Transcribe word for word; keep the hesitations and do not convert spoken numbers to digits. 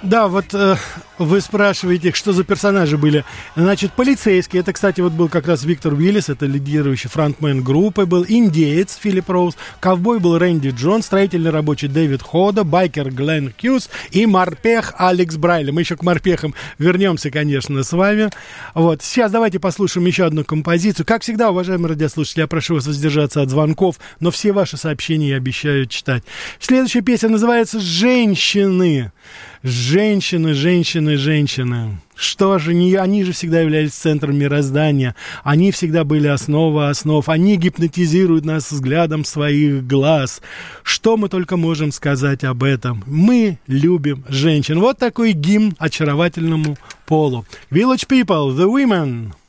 Да, вот э, вы спрашиваете, что за персонажи были. Значит, полицейский, это, кстати, вот был как раз Виктор Уиллис, это лидирующий фронтмен группы, был индеец Филипп Роуз, ковбой был Рэнди Джон, строительный рабочий Дэвид Хода, байкер Глен Хьюз и морпех Алекс Брайли. Мы еще к морпехам вернемся, конечно, с вами. Вот, сейчас давайте послушаем еще одну композицию. Как всегда, уважаемые радиослушатели, я прошу вас воздержаться от звонков, но все ваши сообщения я обещаю читать. Следующая песня называется «Женщины». Женщины, женщины, женщины. Что же, не, они же всегда являлись центром мироздания. Они всегда были основа основ. Они гипнотизируют нас взглядом своих глаз. Что мы только можем сказать об этом? Мы любим женщин. Вот такой гимн очаровательному полу. Village People, The Women.